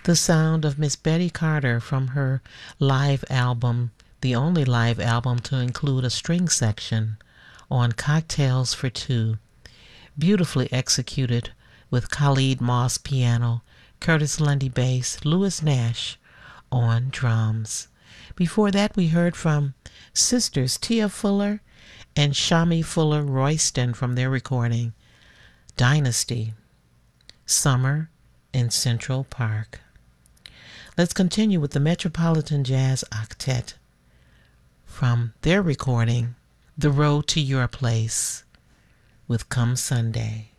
The sound of Miss Betty Carter from her live album, the only live album to include a string section, on Cocktails for Two, beautifully executed with Khalid Moss piano, Curtis Lundy bass, Louis Nash on drums. Before that, we heard from sisters Tia Fuller and Shami Fuller Royston from their recording, Dynasty, Summer in Central Park. Let's continue with the Metropolitan Jazz Octet from their recording, The Road to Your Place, with Come Sunday.